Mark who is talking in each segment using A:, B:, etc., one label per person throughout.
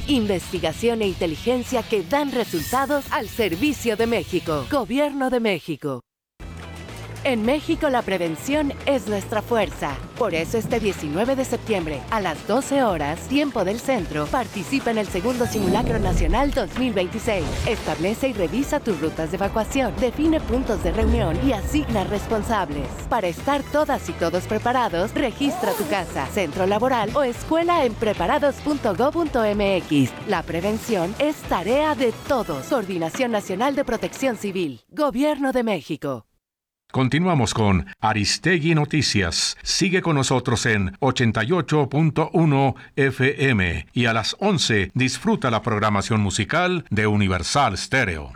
A: Investigación e inteligencia que dan resultados al servicio de México. Gobierno de México. En México la prevención es nuestra fuerza. Por eso este 19 de septiembre, a las 12 horas, tiempo del centro, participa en el segundo Simulacro Nacional 2026. Establece y revisa tus rutas de evacuación, define puntos de reunión y asigna responsables. Para estar todas y todos preparados, registra tu casa, centro laboral o escuela en preparados.gov.mx. La prevención es tarea de todos. Coordinación Nacional de Protección Civil. Gobierno de México.
B: Continuamos con Aristegui Noticias. Sigue con nosotros en 88.1 FM y a las 11 disfruta la programación musical de Universal Stereo.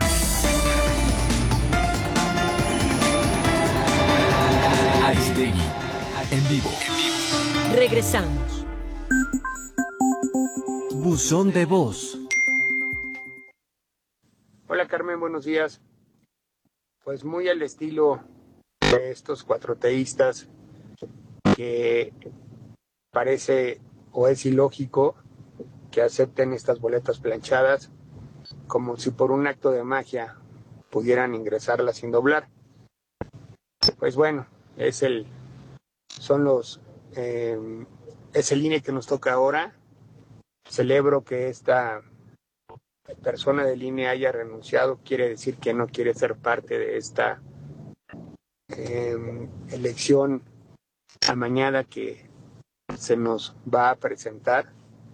C: Aristegui, en vivo.
D: Regresamos.
E: Buzón de voz.
F: Hola Carmen, buenos días. Pues muy al estilo de estos cuatroteístas que parece o es ilógico que acepten estas boletas planchadas como si por un acto de magia pudieran ingresarlas sin doblar. Pues bueno, es el INE que nos toca ahora. Celebro que esta persona del INE haya renunciado. Quiere decir que no quiere ser parte de esta elección amañada que se nos va a presentar.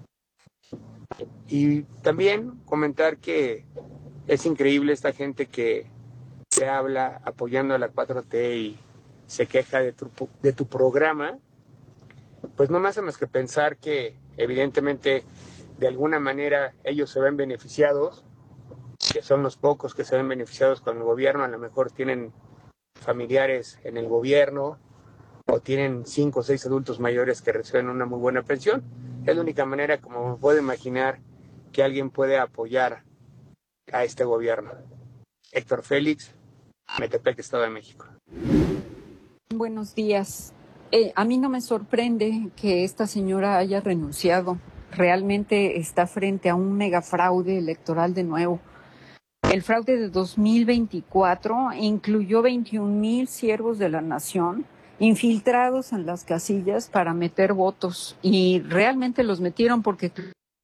F: Y también comentar que es increíble esta gente que se habla apoyando a la 4T y se queja de tu programa. Pues no me hace más que pensar que evidentemente de alguna manera ellos se ven beneficiados, que son los pocos que se ven beneficiados con el gobierno. A lo mejor tienen familiares en el gobierno o tienen 5 o 6 adultos mayores que reciben una muy buena pensión. Es la única manera como me puedo imaginar que alguien puede apoyar a este gobierno. Héctor Félix, Metepec, Estado de México.
G: Buenos días. A mí no me sorprende que esta señora haya renunciado. Realmente está frente a un megafraude electoral de nuevo. El fraude de 2024 incluyó 21,000 siervos de la nación infiltrados en las casillas para meter votos, y realmente los metieron porque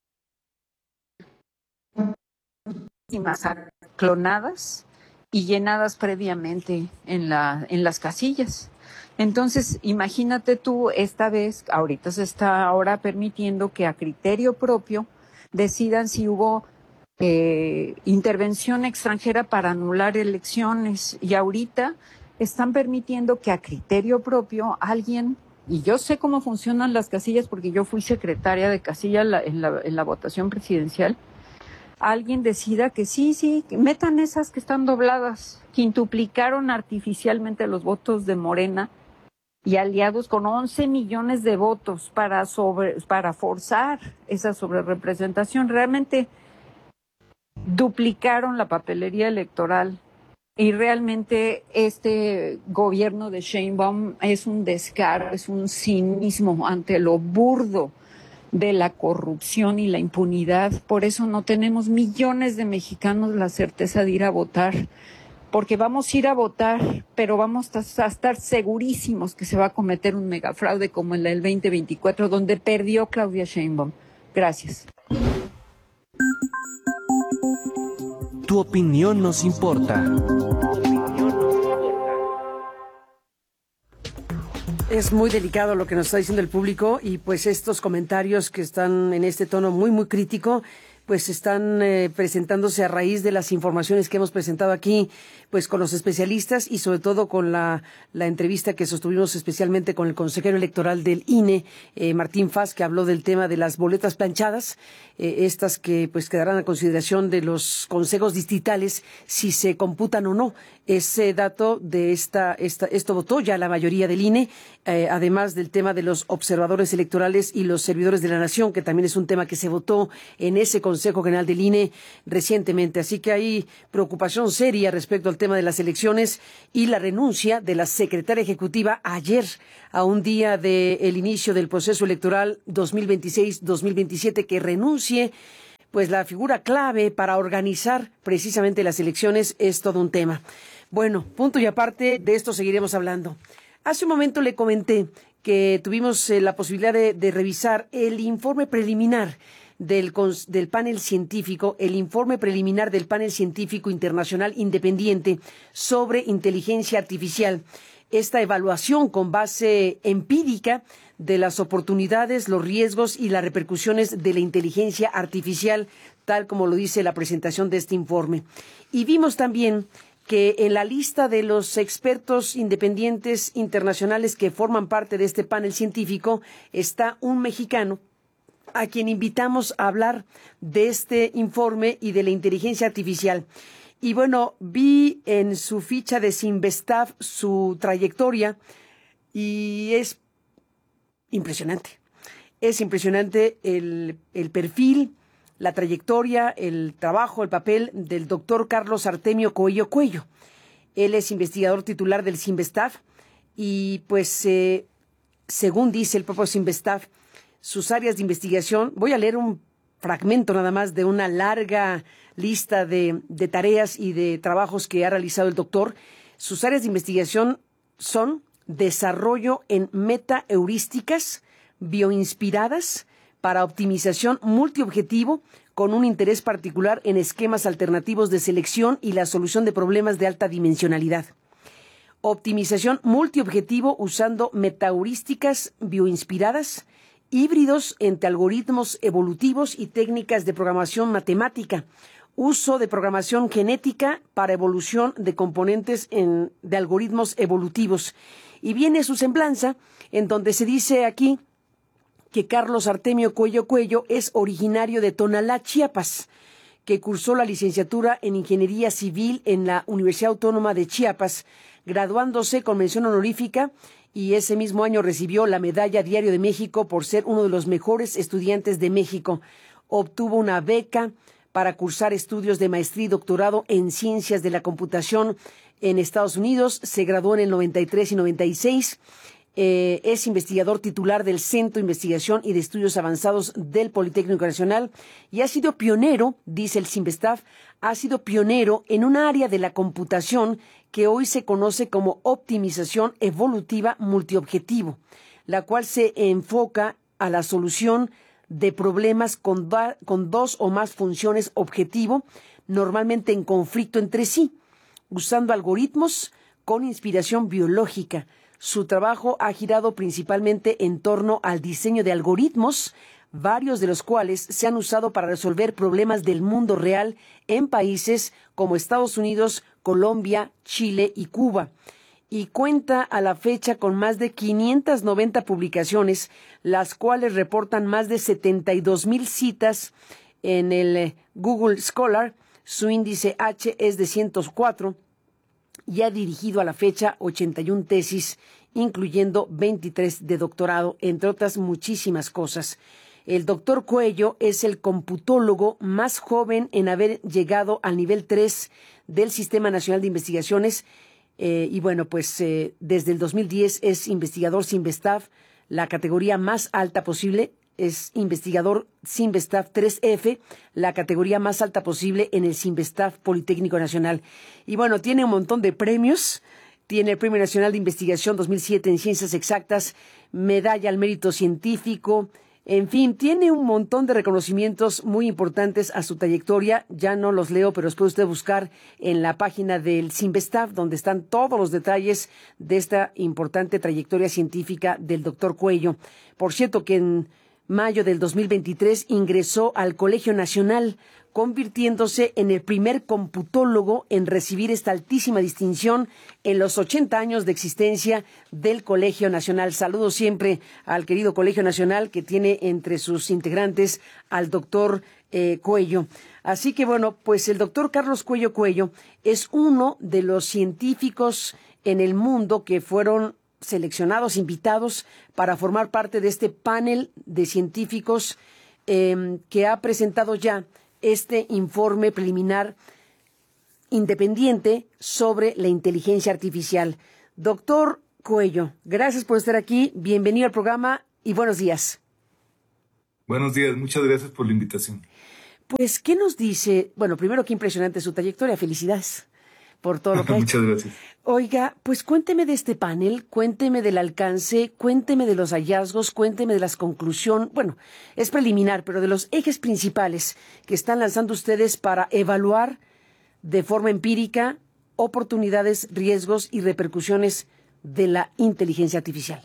G: clonadas y llenadas previamente en las casillas. Entonces, imagínate tú, esta vez, ahorita se está ahora permitiendo que a criterio propio decidan si hubo intervención extranjera para anular elecciones, y ahorita están permitiendo que a criterio propio alguien, y yo sé cómo funcionan las casillas porque yo fui secretaria de casilla en la votación presidencial, alguien decida que sí, que metan esas que están dobladas. Quintuplicaron artificialmente los votos de Morena y aliados con 11 millones de votos para forzar esa sobrerepresentación. Realmente duplicaron la papelería electoral, y realmente este gobierno de Sheinbaum es un descaro, es un cinismo ante lo burdo de la corrupción y la impunidad. Por eso no tenemos millones de mexicanos la certeza de ir a votar, porque vamos a ir a votar, pero vamos a estar segurísimos que se va a cometer un megafraude como en el 2024, donde perdió Claudia Sheinbaum. Gracias.
E: Tu opinión nos importa.
H: Es muy delicado lo que nos está diciendo el público, y pues estos comentarios que están en este tono muy, muy crítico, pues están presentándose a raíz de las informaciones que hemos presentado aquí, pues con los especialistas, y sobre todo con la entrevista que sostuvimos especialmente con el consejero electoral del INE, Martín Faz, que habló del tema de las boletas planchadas, estas que pues quedarán a consideración de los consejos distritales si se computan o no. Ese dato de esto votó ya la mayoría del INE, además del tema de los observadores electorales y los servidores de la nación, que también es un tema que se votó en ese Consejo General del INE recientemente. Así que hay preocupación seria respecto al tema de las elecciones y la renuncia de la secretaria ejecutiva ayer, a un día del inicio del proceso electoral 2026-2027, que renuncie pues la figura clave para organizar precisamente las elecciones es todo un tema. Bueno, punto y aparte, de esto seguiremos hablando. Hace un momento le comenté que tuvimos la posibilidad de revisar el informe preliminar del panel científico, el informe preliminar del panel científico internacional independiente sobre inteligencia artificial. Esta evaluación con base empírica de las oportunidades, los riesgos y las repercusiones de la inteligencia artificial, tal como lo dice la presentación de este informe. Y vimos también que en la lista de los expertos independientes internacionales que forman parte de este panel científico está un mexicano a quien invitamos a hablar de este informe y de la inteligencia artificial. Y bueno, vi en su ficha de Sinvestav su trayectoria y es impresionante. Es impresionante el perfil, la trayectoria, el trabajo, el papel del doctor Carlos Artemio Coello Cuello. Él es investigador titular del Sinvestav y pues según dice el propio Sinvestav, sus áreas de investigación, voy a leer un fragmento nada más de una larga lista de tareas y de trabajos que ha realizado el doctor. Sus áreas de investigación son desarrollo en metaheurísticas bioinspiradas para optimización multiobjetivo con un interés particular en esquemas alternativos de selección y la solución de problemas de alta dimensionalidad. Optimización multiobjetivo usando metaheurísticas bioinspiradas, híbridos entre algoritmos evolutivos y técnicas de programación matemática, uso de programación genética para evolución de componentes de algoritmos evolutivos. Y viene su semblanza, en donde se dice aquí que Carlos Artemio Cuello Cuello es originario de Tonalá, Chiapas, que cursó la licenciatura en Ingeniería Civil en la Universidad Autónoma de Chiapas, graduándose con mención honorífica, y ese mismo año recibió la Medalla Diario de México por ser uno de los mejores estudiantes de México. Obtuvo una beca para cursar estudios de maestría y doctorado en Ciencias de la Computación en Estados Unidos. Se graduó en el 93 y 96. Es investigador titular del Centro de Investigación y de Estudios Avanzados del Politécnico Nacional y ha sido pionero, dice el Sinvestav, ha sido pionero en un área de la computación que hoy se conoce como optimización evolutiva multiobjetivo, la cual se enfoca a la solución de problemas con dos o más funciones objetivo, normalmente en conflicto entre sí, usando algoritmos con inspiración biológica. Su trabajo ha girado principalmente en torno al diseño de algoritmos, varios de los cuales se han usado para resolver problemas del mundo real en países como Estados Unidos, Colombia, Chile y Cuba. Y cuenta a la fecha con más de 590 publicaciones, las cuales reportan más de 72,000 citas en el Google Scholar. Su índice H es de 104 y ha dirigido a la fecha 81 tesis, incluyendo 23 de doctorado, entre otras muchísimas cosas. El doctor Cuello es el computólogo más joven en haber llegado al nivel 3 del Sistema Nacional de Investigaciones. Y bueno, pues desde el 2010 es investigador Sinvestav, la categoría más alta posible. Es investigador Sinvestav 3F, la categoría más alta posible en el Sinvestav Politécnico Nacional. Y bueno, tiene un montón de premios. Tiene el Premio Nacional de Investigación 2007 en Ciencias Exactas, Medalla al Mérito Científico. En fin, tiene un montón de reconocimientos muy importantes a su trayectoria. Ya no los leo, pero los puede usted buscar en la página del Sinvestav, donde están todos los detalles de esta importante trayectoria científica del doctor Cuello. Por cierto, que en mayo del 2023 ingresó al Colegio Nacional, convirtiéndose en el primer computólogo en recibir esta altísima distinción en los 80 años de existencia del Colegio Nacional. Saludo siempre al querido Colegio Nacional, que tiene entre sus integrantes al doctor Cuello. Así que bueno, pues el doctor Carlos Cuello Cuello es uno de los científicos en el mundo que fueron seleccionados, invitados para formar parte de este panel de científicos que ha presentado ya este informe preliminar independiente sobre la inteligencia artificial. Doctor Cuello, gracias por estar aquí, bienvenido al programa y buenos días.
I: Buenos días, muchas gracias por la invitación.
H: Pues, ¿qué nos dice? Bueno, primero, qué impresionante su trayectoria. Felicidades por todo lo que ha hecho.
I: Muchas gracias.
H: Oiga, pues cuénteme de este panel, cuénteme del alcance, cuénteme de los hallazgos, cuénteme de las conclusiones. Bueno, es preliminar, pero de los ejes principales que están lanzando ustedes para evaluar de forma empírica oportunidades, riesgos y repercusiones de la inteligencia artificial.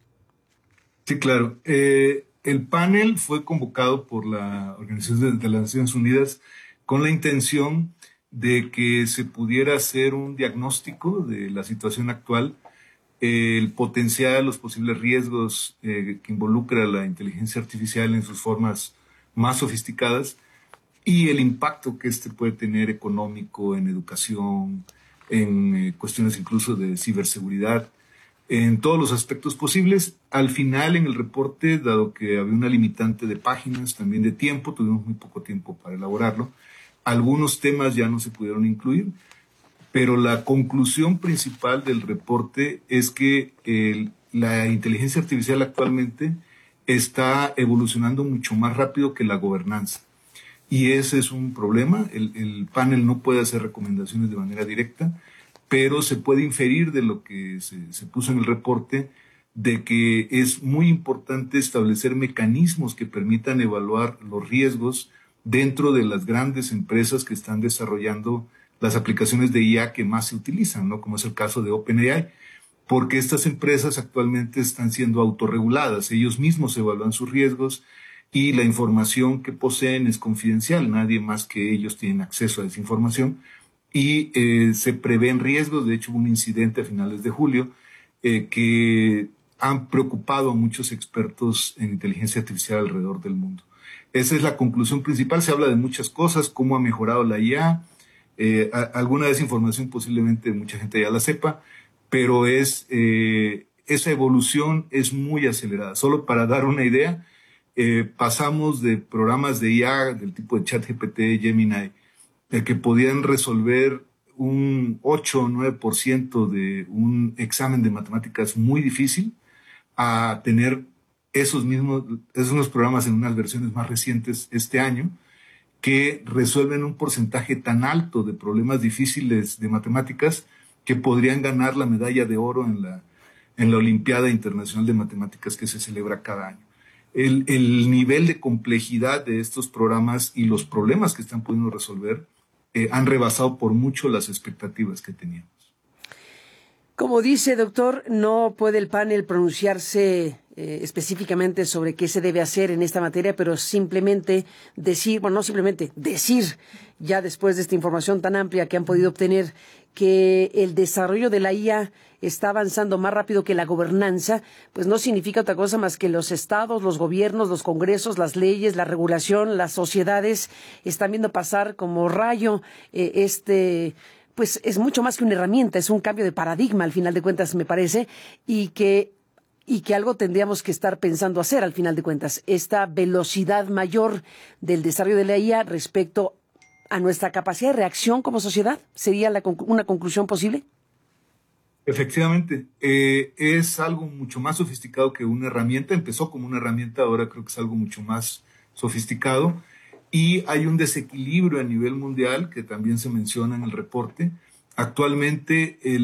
I: Sí, claro. El panel fue convocado por la Organización de las Naciones Unidas con la intención de que se pudiera hacer un diagnóstico de la situación actual, el potencial, los posibles riesgos que involucra la inteligencia artificial en sus formas más sofisticadas y el impacto que puede tener económico, en educación, en cuestiones incluso de ciberseguridad, en todos los aspectos posibles. Al final, en el reporte, dado que había una limitante de páginas, también de tiempo, tuvimos muy poco tiempo para elaborarlo, algunos temas ya no se pudieron incluir, pero la conclusión principal del reporte es que la inteligencia artificial actualmente está evolucionando mucho más rápido que la gobernanza. Y ese es un problema. El panel no puede hacer recomendaciones de manera directa, pero se puede inferir de lo que se puso en el reporte, de que es muy importante establecer mecanismos que permitan evaluar los riesgos dentro de las grandes empresas que están desarrollando las aplicaciones de IA que más se utilizan, ¿no? Como es el caso de OpenAI, porque estas empresas actualmente están siendo autorreguladas. Ellos mismos evalúan sus riesgos y la información que poseen es confidencial. Nadie más que ellos tienen acceso a esa información y se prevén riesgos. De hecho, hubo un incidente a finales de julio que han preocupado a muchos expertos en inteligencia artificial alrededor del mundo. Esa es la conclusión principal. Se habla de muchas cosas, cómo ha mejorado la IA. Alguna de esa información posiblemente mucha gente ya la sepa, pero esa evolución es muy acelerada. Solo para dar una idea, pasamos de programas de IA del tipo de ChatGPT, Gemini, que podían resolver un 8 o 9% de un examen de matemáticas muy difícil, a tener esos mismos programas en unas versiones más recientes este año, que resuelven un porcentaje tan alto de problemas difíciles de matemáticas que podrían ganar la medalla de oro en la Olimpiada Internacional de Matemáticas que se celebra cada año. El nivel de complejidad de estos programas y los problemas que están pudiendo resolver han rebasado por mucho las expectativas que teníamos.
H: Como dice, doctor, no puede el panel pronunciarse específicamente sobre qué se debe hacer en esta materia, pero simplemente decir, bueno, no simplemente decir, ya después de esta información tan amplia que han podido obtener, que el desarrollo de la IA está avanzando más rápido que la gobernanza, pues no significa otra cosa más que los estados, los gobiernos, los congresos, las leyes, la regulación, las sociedades están viendo pasar como rayo pues es mucho más que una herramienta, es un cambio de paradigma al final de cuentas, me parece, y que algo tendríamos que estar pensando hacer al final de cuentas, esta velocidad mayor del desarrollo de la IA respecto a nuestra capacidad de reacción como sociedad. ¿Sería una conclusión posible?
I: Efectivamente, es algo mucho más sofisticado que una herramienta. Empezó como una herramienta, ahora creo que es algo mucho más sofisticado. Y hay un desequilibrio a nivel mundial que también se menciona en el reporte. Actualmente el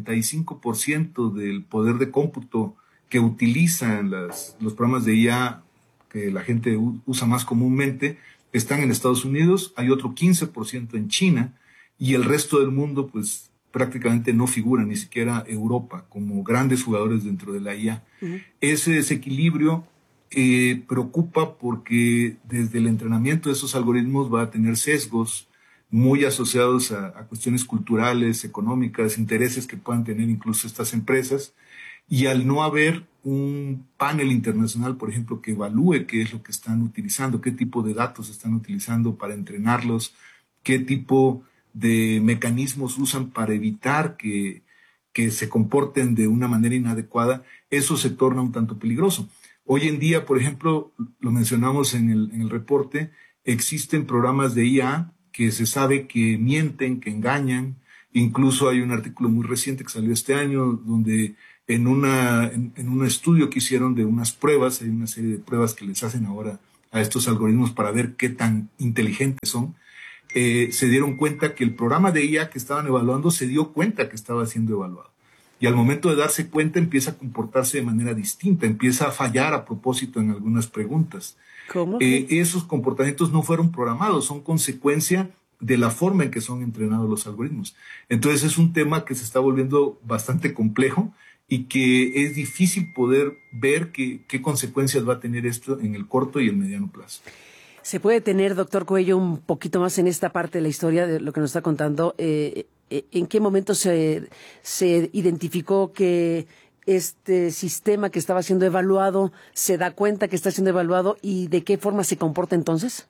I: 75% del poder de cómputo que utilizan los programas de IA que la gente usa más comúnmente están en Estados Unidos, hay otro 15% en China y el resto del mundo pues prácticamente no figura, ni siquiera Europa, como grandes jugadores dentro de la IA. Uh-huh. Ese desequilibrio preocupa porque desde el entrenamiento de esos algoritmos va a tener sesgos muy asociados a cuestiones culturales, económicas, intereses que puedan tener incluso estas empresas. Y al no haber un panel internacional, por ejemplo, que evalúe qué es lo que están utilizando, qué tipo de datos están utilizando para entrenarlos, qué tipo de mecanismos usan para evitar que se comporten de una manera inadecuada, eso se torna un tanto peligroso. Hoy en día, por ejemplo, lo mencionamos en el reporte, existen programas de IA que se sabe que mienten, que engañan. Incluso hay un artículo muy reciente que salió este año donde en un estudio que hicieron de unas pruebas, hay una serie de pruebas que les hacen ahora a estos algoritmos para ver qué tan inteligentes son, se dieron cuenta que el programa de IA que estaban evaluando se dio cuenta que estaba siendo evaluado. Y al momento de darse cuenta empieza a comportarse de manera distinta, empieza a fallar a propósito en algunas preguntas.
H: ¿Cómo?
I: Esos comportamientos no fueron programados, son consecuencia de la forma en que son entrenados los algoritmos. Entonces es un tema que se está volviendo bastante complejo y que es difícil poder ver qué consecuencias va a tener esto en el corto y el mediano plazo.
H: ¿Se puede tener, doctor Cuello, un poquito más en esta parte de la historia de lo que nos está contando? ¿En qué momento se identificó que este sistema que estaba siendo evaluado se da cuenta que está siendo evaluado y de qué forma se comporta entonces?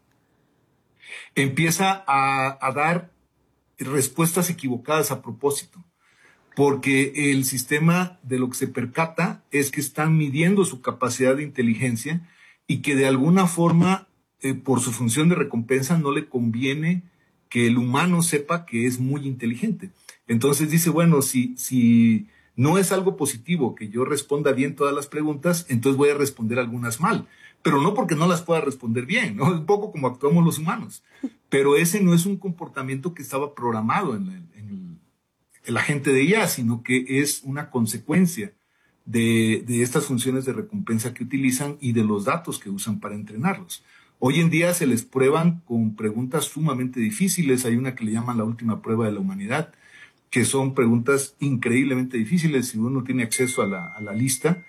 I: Empieza a dar respuestas equivocadas a propósito, porque el sistema de lo que se percata es que están midiendo su capacidad de inteligencia y que de alguna forma, por su función de recompensa, no le conviene que el humano sepa que es muy inteligente. Entonces dice, bueno, si no es algo positivo que yo responda bien todas las preguntas, entonces voy a responder algunas mal. Pero no porque no las pueda responder bien, ¿no? Un poco como actuamos los humanos. Pero ese no es un comportamiento que estaba programado en el agente de IA, sino que es una consecuencia de estas funciones de recompensa que utilizan y de los datos que usan para entrenarlos. Hoy en día se les prueban con preguntas sumamente difíciles. Hay una que le llaman la última prueba de la humanidad, que son preguntas increíblemente difíciles. Si uno tiene acceso a la lista,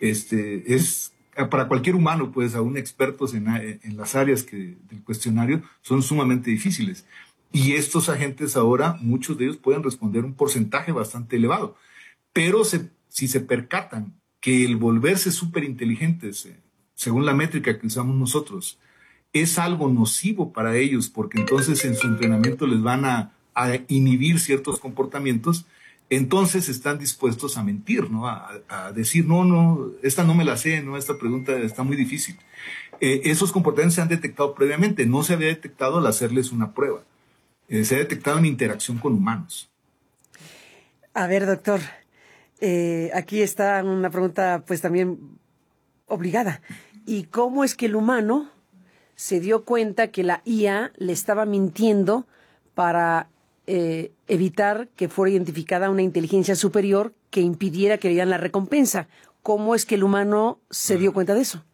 I: es para cualquier humano, pues aún expertos en las áreas del cuestionario, son sumamente difíciles. Y estos agentes ahora, muchos de ellos pueden responder un porcentaje bastante elevado. Pero si se percatan que el volverse súper inteligentes, según la métrica que usamos nosotros, es algo nocivo para ellos, porque entonces en su entrenamiento les van a inhibir ciertos comportamientos, entonces están dispuestos a mentir, ¿no? A decir, no, esta no me la sé, no, esta pregunta está muy difícil. Esos comportamientos se han detectado previamente, no se había detectado al hacerles una prueba. Se ha detectado en interacción con humanos.
H: A ver, doctor, aquí está una pregunta pues también obligada. ¿Y cómo es que el humano se dio cuenta que la IA le estaba mintiendo para evitar que fuera identificada una inteligencia superior que impidiera que le dieran la recompensa? ¿Cómo es que el humano se dio cuenta de eso?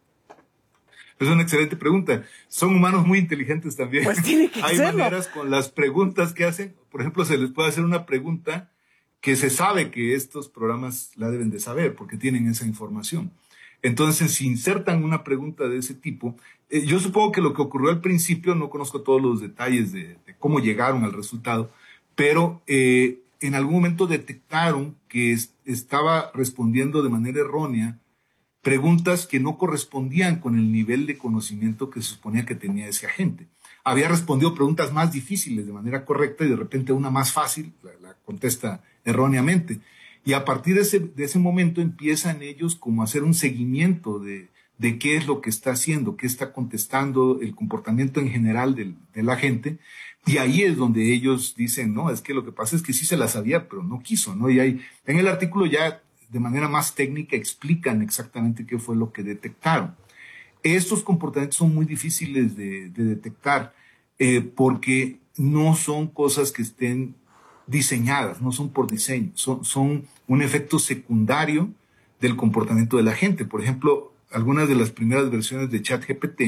I: Es una excelente pregunta. Son humanos muy inteligentes también.
H: Pues tiene que
I: Hay
H: serlo.
I: maneras con las preguntas que hacen. Por ejemplo, se les puede hacer una pregunta que se sabe que estos programas la deben de saber porque tienen esa información. Entonces, si insertan una pregunta de ese tipo, yo supongo que lo que ocurrió al principio, no conozco todos los detalles de cómo llegaron al resultado, pero en algún momento detectaron que estaba respondiendo de manera errónea preguntas que no correspondían con el nivel de conocimiento que se suponía que tenía ese agente. Había respondido preguntas más difíciles de manera correcta y de repente una más fácil la contesta erróneamente. Y a partir de ese momento empiezan ellos como a hacer un seguimiento de qué es lo que está haciendo, qué está contestando, el comportamiento en general del agente. Y ahí es donde ellos dicen, no, es que lo que pasa es que sí se la sabía, pero no quiso, ¿no? Y ahí, en el artículo ya de manera más técnica explican exactamente qué fue lo que detectaron. Estos comportamientos son muy difíciles de detectar porque no son cosas que estén diseñadas, no son por diseño, son un efecto secundario del comportamiento de la gente. Por ejemplo, algunas de las primeras versiones de ChatGPT,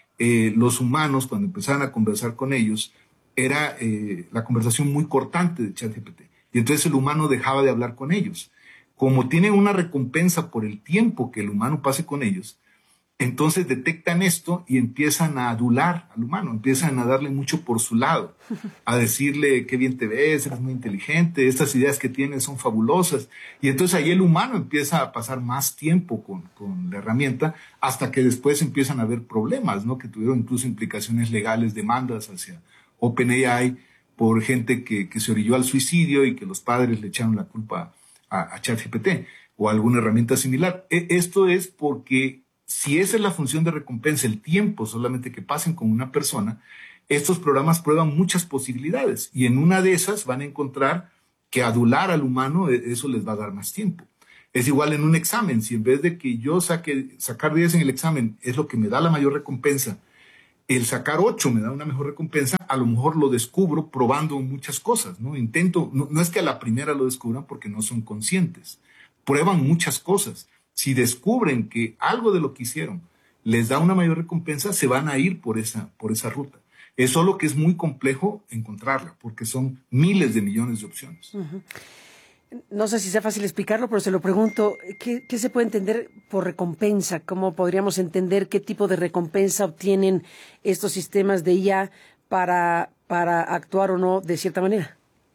I: los humanos cuando empezaban a conversar con ellos, era la conversación muy cortante de ChatGPT. Y entonces el humano dejaba de hablar con ellos. Como tienen una recompensa por el tiempo que el humano pase con ellos, entonces detectan esto y empiezan a adular al humano, empiezan a darle mucho por su lado, a decirle qué bien te ves, eres muy inteligente, estas ideas que tienes son fabulosas. Y entonces ahí el humano empieza a pasar más tiempo con la herramienta hasta que después empiezan a haber problemas, ¿no? Que tuvieron incluso implicaciones legales, demandas hacia OpenAI por gente que se orilló al suicidio y que los padres le echaron la culpa a ChatGPT o a alguna herramienta similar. Esto es porque si esa es la función de recompensa, el tiempo solamente que pasen con una persona, estos programas prueban muchas posibilidades y en una de esas van a encontrar que adular al humano, eso les va a dar más tiempo. Es igual en un examen. Si en vez de que yo sacar 10 en el examen es lo que me da la mayor recompensa, el sacar 8 me da una mejor recompensa, a lo mejor lo descubro probando muchas cosas, ¿no? No es que a la primera lo descubran porque no son conscientes. Prueban muchas cosas. Si descubren que algo de lo que hicieron les da una mayor recompensa, se van a ir por esa ruta. Es solo que es muy complejo encontrarla, porque son miles de millones de opciones.
H: Uh-huh. No sé si sea fácil explicarlo, pero se lo pregunto, ¿qué se puede entender por recompensa? ¿Cómo podríamos entender qué tipo de recompensa obtienen estos sistemas de IA para actuar o no de cierta manera?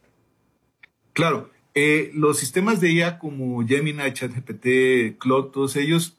I: Claro, los sistemas de IA como Gemini, ChatGPT, Claude, todos ellos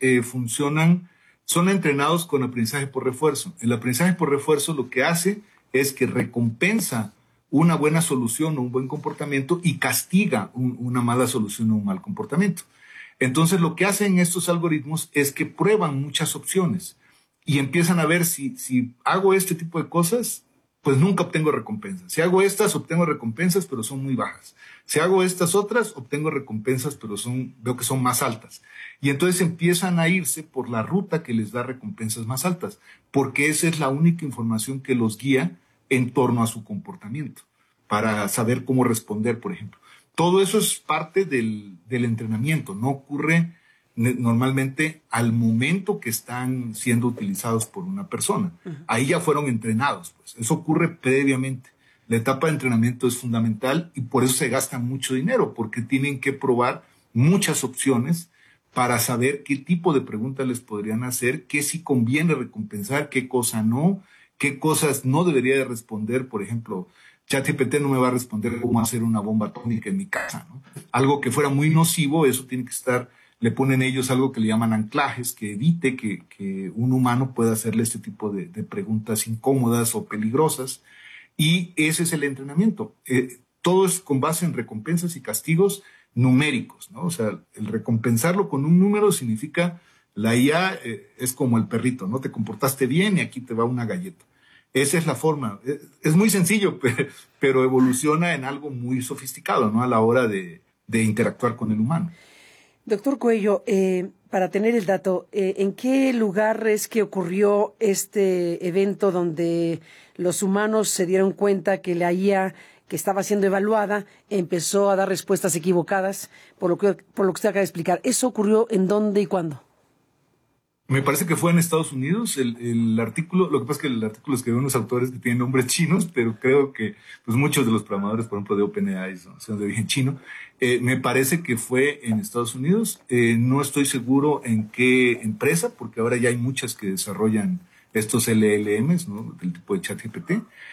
I: son entrenados con aprendizaje por refuerzo. El aprendizaje por refuerzo lo que hace es que recompensa una buena solución o un buen comportamiento y castiga una mala solución o un mal comportamiento. Entonces, lo que hacen estos algoritmos es que prueban muchas opciones y empiezan a ver si hago este tipo de cosas, pues nunca obtengo recompensas. Si hago estas, obtengo recompensas, pero son muy bajas. Si hago estas otras, obtengo recompensas, pero veo que son más altas. Y entonces empiezan a irse por la ruta que les da recompensas más altas, porque esa es la única información que los guía en torno a su comportamiento, para saber cómo responder, por ejemplo. Todo eso es parte del entrenamiento, no ocurre normalmente al momento que están siendo utilizados por una persona. Ahí ya fueron entrenados, pues. Eso ocurre previamente. La etapa de entrenamiento es fundamental y por eso se gasta mucho dinero, porque tienen que probar muchas opciones para saber qué tipo de preguntas les podrían hacer, qué sí conviene recompensar, qué cosa no, qué cosas no debería de responder. Por ejemplo, ChatGPT no me va a responder cómo hacer una bomba atómica en mi casa, ¿no? Algo que fuera muy nocivo, eso tiene que estar, le ponen ellos algo que le llaman anclajes, que evite que un humano pueda hacerle este tipo de preguntas incómodas o peligrosas. Y ese es el entrenamiento. Todo es con base en recompensas y castigos numéricos, ¿no? O sea, el recompensarlo con un número significa, la IA es como el perrito, ¿no? Te comportaste bien y aquí te va una galleta. Esa es la forma. Es muy sencillo, pero evoluciona en algo muy sofisticado, ¿no? A la hora de interactuar con el humano.
H: Doctor Cuello, para tener el dato, ¿en qué lugar es que ocurrió este evento donde los humanos se dieron cuenta que la IA que estaba siendo evaluada empezó a dar respuestas equivocadas por lo que usted acaba de explicar? ¿Eso ocurrió en dónde y cuándo?
I: Me parece que fue en Estados Unidos el artículo. Lo que pasa es que el artículo escribió unos autores que tienen nombres chinos, pero creo que pues muchos de los programadores, por ejemplo, de OpenAI son de origen chino. Me parece que fue en Estados Unidos. No estoy seguro en qué empresa, porque ahora ya hay muchas que desarrollan estos LLMs, ¿no? Del tipo de ChatGPT.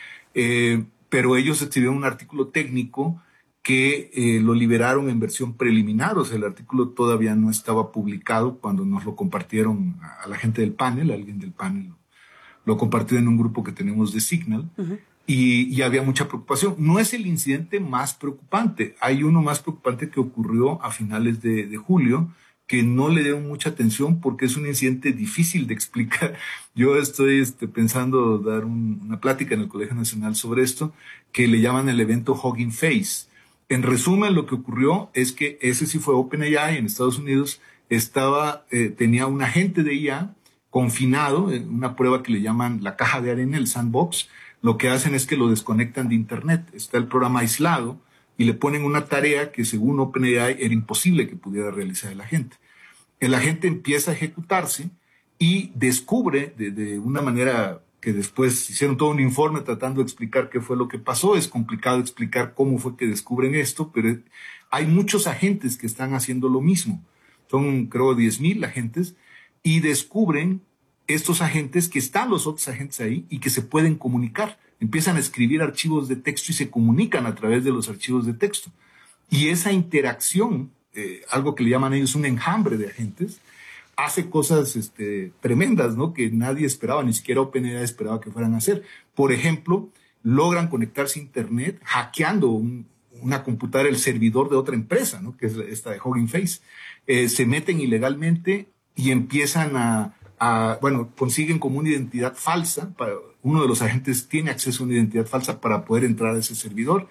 I: Pero ellos escribieron un artículo técnico que lo liberaron en versión preliminar. O sea, el artículo todavía no estaba publicado cuando nos lo compartieron a la gente del panel. Alguien del panel lo compartió en un grupo que tenemos de Signal. Uh-huh. Y había mucha preocupación. No es el incidente más preocupante. Hay uno más preocupante que ocurrió a finales de julio, que no le dieron mucha atención porque es un incidente difícil de explicar. Yo estoy pensando dar una plática en el Colegio Nacional sobre esto, que le llaman el evento Hugging Face. En resumen, lo que ocurrió es que ese sí fue OpenAI en Estados Unidos. Tenía un agente de IA confinado en una prueba que le llaman la caja de arena, el sandbox. Lo que hacen es que lo desconectan de Internet. Está el programa aislado y le ponen una tarea que según OpenAI era imposible que pudiera realizar el agente. El agente empieza a ejecutarse y descubre de una manera que después hicieron todo un informe tratando de explicar qué fue lo que pasó. Es complicado explicar cómo fue que descubren esto, pero hay muchos agentes que están haciendo lo mismo. Son, creo, 10,000 agentes, y descubren estos agentes que están los otros agentes ahí y que se pueden comunicar. Empiezan a escribir archivos de texto y se comunican a través de los archivos de texto. Y esa interacción, algo que le llaman ellos un enjambre de agentes, hace cosas tremendas, ¿no? Que nadie esperaba, ni siquiera OpenAI esperaba que fueran a hacer. Por ejemplo, logran conectarse a Internet hackeando una computadora, el servidor de otra empresa, ¿no? Que es esta de Hugging Face. Se meten ilegalmente y empiezan consiguen como una identidad falsa. Uno de los agentes tiene acceso a una identidad falsa para poder entrar a ese servidor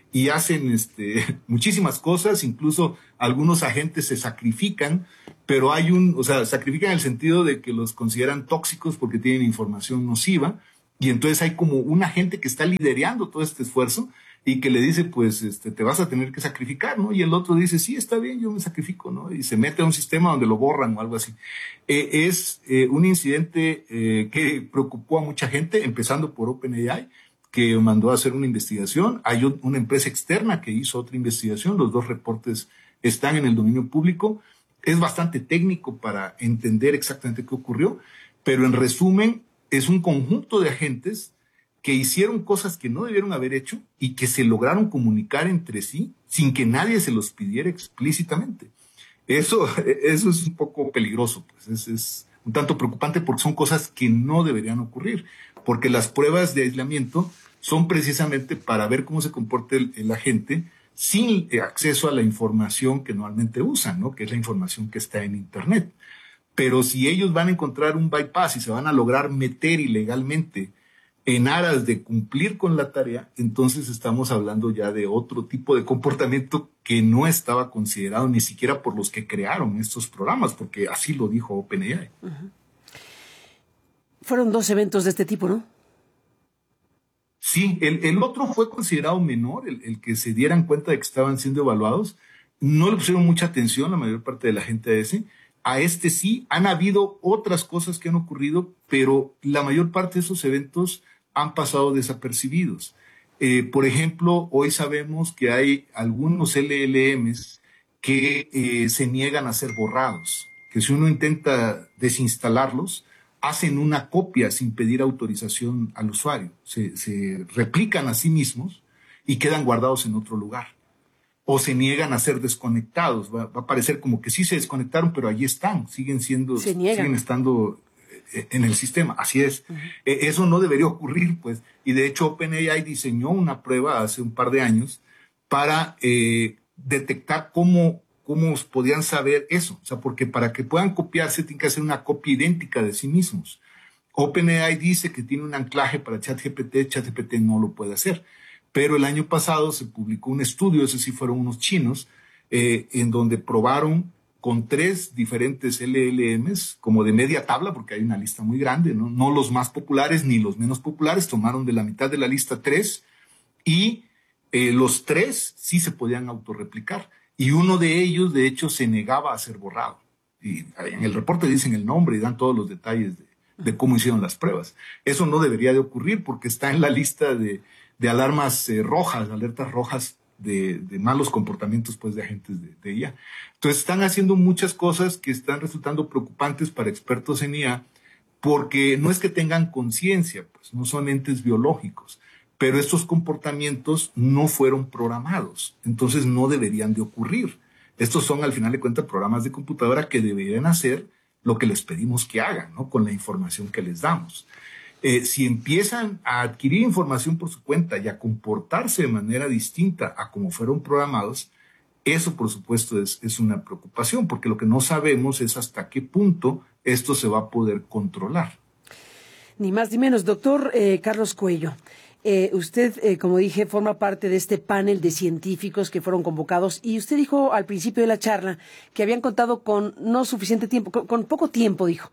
I: y hacen muchísimas cosas, incluso algunos agentes se sacrifican, pero sacrifican en el sentido de que los consideran tóxicos porque tienen información nociva, y entonces hay como un agente que está liderando todo este esfuerzo y que le dice, pues, te vas a tener que sacrificar, ¿no? Y el otro dice, sí, está bien, yo me sacrifico, ¿no? Y se mete a un sistema donde lo borran o algo así. Es un incidente que preocupó a mucha gente, empezando por OpenAI, que mandó a hacer una investigación. Hay una empresa externa que hizo otra investigación. Los dos reportes están en el dominio público. Es bastante técnico para entender exactamente qué ocurrió, pero en resumen, es un conjunto de agentes que hicieron cosas que no debieron haber hecho y que se lograron comunicar entre sí sin que nadie se los pidiera explícitamente. Eso es un poco peligroso, pues es un tanto preocupante porque son cosas que no deberían ocurrir, porque las pruebas de aislamiento son precisamente para ver cómo se comporta el agente sin acceso a la información que normalmente usan, ¿no? Que es la información que está en Internet. Pero si ellos van a encontrar un bypass y se van a lograr meter ilegalmente en aras de cumplir con la tarea, entonces estamos hablando ya de otro tipo de comportamiento que no estaba considerado ni siquiera por los que crearon estos programas, porque así lo dijo OpenAI.
H: Uh-huh. Fueron 2 eventos de este tipo, ¿no?
I: Sí, el otro fue considerado menor, el que se dieran cuenta de que estaban siendo evaluados. No le pusieron mucha atención la mayor parte de la gente a ese. A este sí, han habido otras cosas que han ocurrido, pero la mayor parte de esos eventos han pasado desapercibidos. Por ejemplo, hoy sabemos que hay algunos LLMs que se niegan a ser borrados, que si uno intenta desinstalarlos, hacen una copia sin pedir autorización al usuario. Se replican a sí mismos y quedan guardados en otro lugar. O se niegan a ser desconectados. Va a parecer como que sí se desconectaron, pero allí están, siguen estando en el sistema. Así es. Uh-huh. Eso no debería ocurrir, pues. Y de hecho, OpenAI diseñó una prueba hace un par de años para detectar cómo podían saber eso. O sea, porque para que puedan copiarse, tienen que hacer una copia idéntica de sí mismos. OpenAI dice que tiene un anclaje para ChatGPT. ChatGPT no lo puede hacer. Pero el año pasado se publicó un estudio, esos sí fueron unos chinos, en donde probaron con 3 diferentes LLMs, como de media tabla, porque hay una lista muy grande, no los más populares ni los menos populares, tomaron de la mitad de la lista 3 y los 3 sí se podían autorreplicar. Y uno de ellos, de hecho, se negaba a ser borrado. Y en el reporte dicen el nombre y dan todos los detalles de cómo hicieron las pruebas. Eso no debería de ocurrir porque está en la lista de alarmas rojas, alertas rojas de malos comportamientos, pues, de agentes de IA. Entonces están haciendo muchas cosas que están resultando preocupantes para expertos en IA, porque no es que tengan conciencia, pues no son entes biológicos, pero estos comportamientos no fueron programados, entonces no deberían de ocurrir. Estos son, al final de cuentas, programas de computadora que deberían hacer lo que les pedimos que hagan, ¿no? Con la información que les damos. Si empiezan a adquirir información por su cuenta y a comportarse de manera distinta a como fueron programados, eso, por supuesto, es una preocupación, porque lo que no sabemos es hasta qué punto esto se va a poder controlar.
H: Ni más ni menos. Doctor Carlos Cuello, usted, como dije, forma parte de este panel de científicos que fueron convocados, y usted dijo al principio de la charla que habían contado con no suficiente tiempo, con poco tiempo, dijo.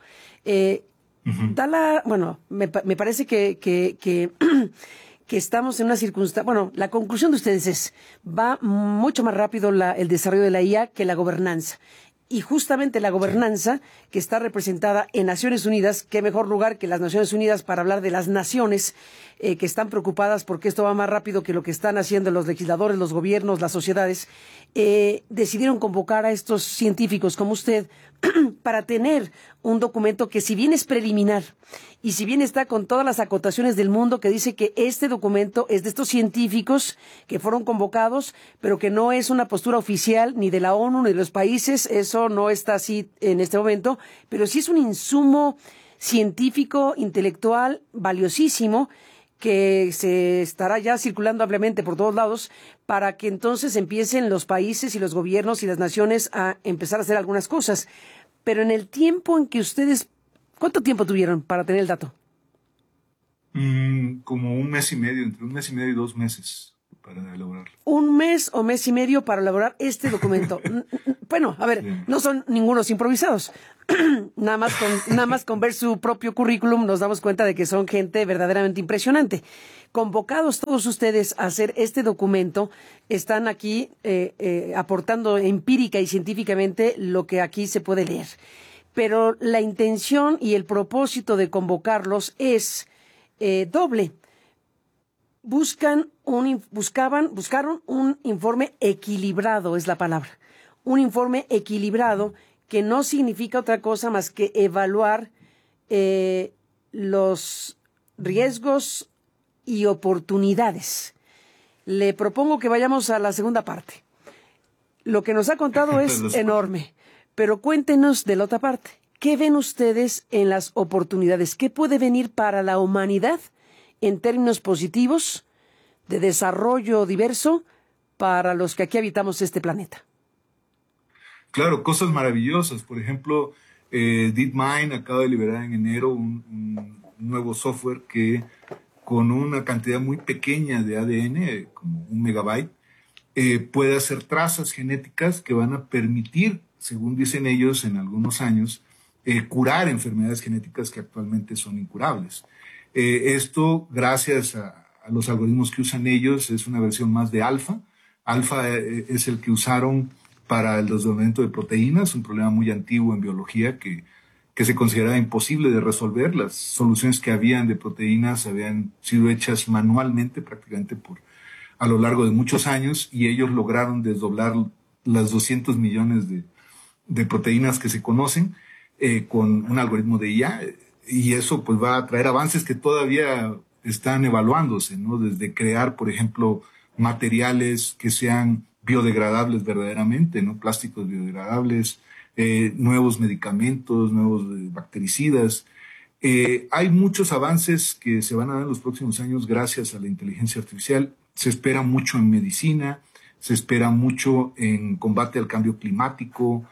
H: Bueno, me parece que estamos en una circunstancia. Bueno, la conclusión de ustedes va mucho más rápido el desarrollo de la IA que la gobernanza. Y justamente la gobernanza, que está representada en Naciones Unidas, qué mejor lugar que las Naciones Unidas para hablar de las naciones que están preocupadas porque esto va más rápido que lo que están haciendo los legisladores, los gobiernos, las sociedades, decidieron convocar a estos científicos como usted para tener un documento que, si bien es preliminar y si bien está con todas las acotaciones del mundo, que dice que este documento es de estos científicos que fueron convocados, pero que no es una postura oficial ni de la ONU ni de los países, eso no está así en este momento, pero sí es un insumo científico, intelectual, valiosísimo, que se estará ya circulando ampliamente por todos lados para que entonces empiecen los países y los gobiernos y las naciones a empezar a hacer algunas cosas. Pero en el tiempo en que ustedes, ¿cuánto tiempo tuvieron para tener el dato?
I: Como 1 mes y medio, entre 1 mes y medio y 2 meses. para elaborarlo.
H: Un mes o mes y medio para elaborar este documento. Bueno, a ver,
I: Sí.
H: no son ningunos improvisados. Nada más con ver su propio currículum nos damos cuenta de que son gente verdaderamente impresionante. Convocados todos ustedes a hacer este documento, están aquí aportando empírica y científicamente lo que aquí se puede leer. Pero la intención y el propósito de convocarlos es doble. Buscaron un informe equilibrado, es la palabra. Un informe equilibrado que no significa otra cosa más que evaluar los riesgos y oportunidades. Le propongo que vayamos a la segunda parte. Lo que nos ha contado es enorme, pero cuéntenos de la otra parte. ¿Qué ven ustedes en las oportunidades? ¿Qué puede venir para la humanidad en términos positivos de desarrollo diverso para los que aquí habitamos este planeta?
I: Claro, cosas maravillosas. Por ejemplo, DeepMind acaba de liberar en enero un nuevo software que con una cantidad muy pequeña de ADN, como 1 megabyte, puede hacer trazas genéticas que van a permitir, según dicen ellos, en algunos años, curar enfermedades genéticas que actualmente son incurables. Esto, gracias a los algoritmos que usan ellos, es una versión más de alfa. Alfa es el que usaron para el desdoblamiento de proteínas, un problema muy antiguo en biología que se consideraba imposible de resolver. Las soluciones que habían de proteínas habían sido hechas manualmente prácticamente a lo largo de muchos años, y ellos lograron desdoblar las 200 millones de proteínas que se conocen con un algoritmo de IA, y eso pues va a traer avances que todavía están evaluándose, ¿no? Desde crear, por ejemplo, materiales que sean biodegradables verdaderamente, ¿no? Plásticos biodegradables, nuevos medicamentos, nuevos bactericidas. Hay muchos avances que se van a dar en los próximos años gracias a la inteligencia artificial. Se espera mucho en medicina, se espera mucho en combate al cambio climático.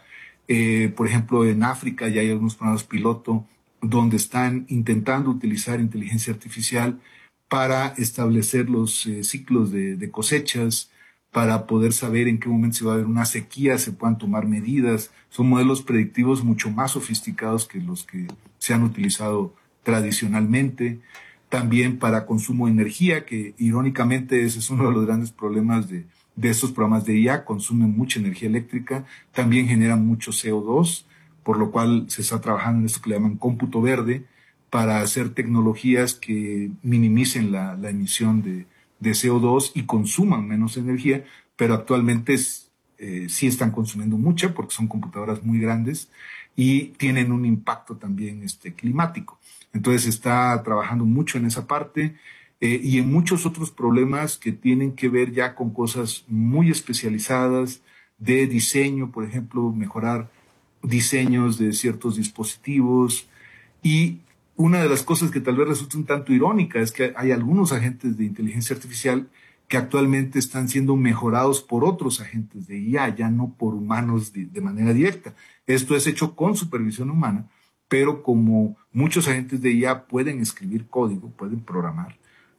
I: Por ejemplo, en África ya hay algunos programas piloto donde están intentando utilizar inteligencia artificial para establecer los ciclos de cosechas, para poder saber en qué momento se va a haber una sequía, se puedan tomar medidas. Son modelos predictivos mucho más sofisticados que los que se han utilizado tradicionalmente. También para consumo de energía, que irónicamente ese es uno de los grandes problemas de estos programas de IA, consumen mucha energía eléctrica, también generan mucho CO2, por lo cual se está trabajando en esto que le llaman cómputo verde, para hacer tecnologías que minimicen la emisión de CO2 y consuman menos energía, pero actualmente sí están consumiendo mucha porque son computadoras muy grandes y tienen un impacto también climático. Entonces se está trabajando mucho en esa parte y en muchos otros problemas que tienen que ver ya con cosas muy especializadas de diseño, por ejemplo, mejorar diseños de ciertos dispositivos. Y una de las cosas que tal vez resulta un tanto irónica es que hay algunos agentes de inteligencia artificial que actualmente están siendo mejorados por otros agentes de IA, ya no por humanos de manera directa. Esto es hecho con supervisión humana, pero como muchos agentes de IA pueden escribir código, pueden programar,